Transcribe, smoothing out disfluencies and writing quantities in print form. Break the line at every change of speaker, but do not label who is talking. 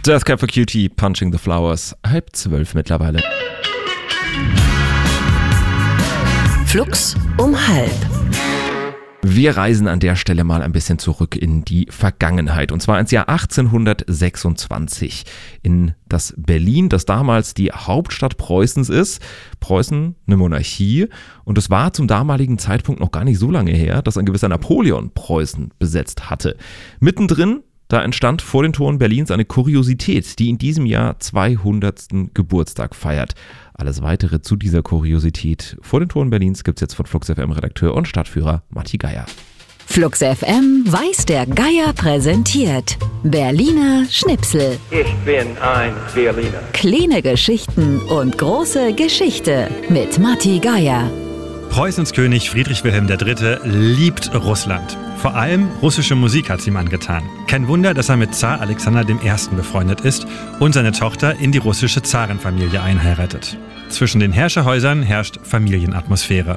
Death Cab for Cutie, Punching the Flowers, 11:30 mittlerweile.
Flux um 12:30.
Wir reisen an der Stelle mal ein bisschen zurück in die Vergangenheit, und zwar ins Jahr 1826 in das Berlin, das damals die Hauptstadt Preußens ist. Preußen, eine Monarchie, und es war zum damaligen Zeitpunkt noch gar nicht so lange her, dass ein gewisser Napoleon Preußen besetzt hatte. Mittendrin, da entstand vor den Toren Berlins eine Kuriosität, die in diesem Jahr 200. Geburtstag feiert. Alles Weitere zu dieser Kuriosität vor den Toren Berlins gibt's jetzt von Flux FM Redakteur und Stadtführer Matti Geier.
Flux FM weiß der Geier präsentiert. Berliner Schnipsel.
Ich bin ein Berliner.
Kleine Geschichten und große Geschichte mit Matti Geier.
Preußens König Friedrich Wilhelm III. Liebt Russland. Vor allem russische Musik hat es ihm angetan. Kein Wunder, dass er mit Zar Alexander I. befreundet ist und seine Tochter in die russische Zarenfamilie einheiratet. Zwischen den Herrscherhäusern herrscht Familienatmosphäre.